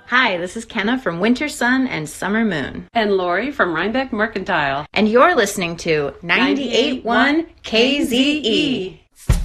Hi, this is Kenna from Winter Sun and Summer Moon. And Lori from Rhinebeck Mercantile. And you're listening to 98.1 KZE.